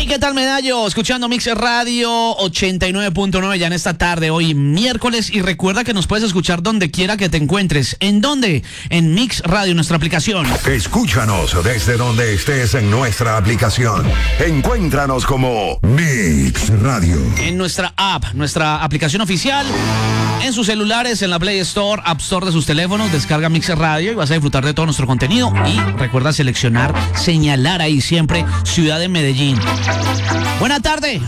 Hey, ¿qué tal, Medallo? Escuchando Mix Radio 89.9 ya en esta tarde, hoy miércoles. Y recuerda que nos puedes escuchar donde quiera que te encuentres. ¿En dónde? En Mix Radio, nuestra aplicación. Escúchanos desde donde estés en nuestra aplicación. Encuéntranos como Mix Radio. En nuestra app, nuestra aplicación oficial. En sus celulares, en la Play Store, App Store de sus teléfonos, descarga Mix Radio y vas a disfrutar de todo nuestro contenido. Y recuerda seleccionar, señalar ahí siempre Ciudad de Medellín. Buena tarde.